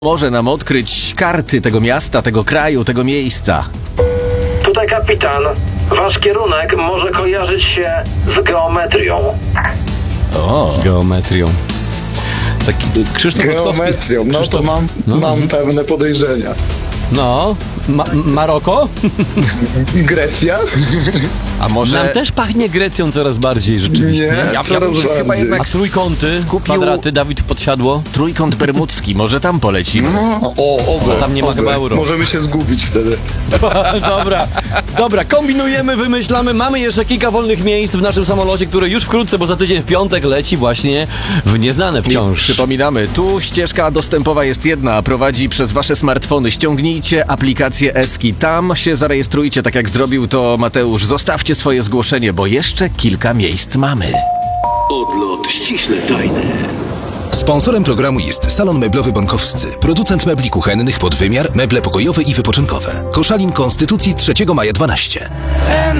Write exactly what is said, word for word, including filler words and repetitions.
Może nam odkryć karty tego miasta, tego kraju, tego miejsca. Tutaj kapitan. Wasz kierunek może kojarzyć się z geometrią. O, Z geometrią. Taki Krzysztof Geometrią, no Krzysztof, to mam, no. mam pewne podejrzenia. No, Ma Maroko? Grecja? a może... Nam też pachnie Grecją coraz bardziej rzeczywiście. Nie, ja coraz bym się chyba bardziej. jednak A trójkąty, skupił- kwadraty, Dawid podsiadło? Trójkąt bermudzki, może tam polecimy? No, o, oby, No, tam nie ma oby. chyba euro. Możemy się zgubić wtedy. Dobra, dobra, kombinujemy, wymyślamy. Mamy jeszcze kilka wolnych miejsc w naszym samolocie, który już wkrótce, bo za tydzień w piątek leci właśnie w nieznane wciąż. Przypominamy, tu ścieżka dostępowa jest jedna, prowadzi przez wasze smartfony. Ściągnijcie aplikację Eski, tam się zarejestrujcie, tak jak zrobił to Mateusz. Zostawcie swoje zgłoszenie, bo jeszcze kilka miejsc mamy. Odlot ściśle tajny. Sponsorem programu jest Salon Meblowy Bąkowscy, producent mebli kuchennych pod wymiar, meble pokojowe i wypoczynkowe. Koszalin Konstytucji trzeciego maja dwanaście.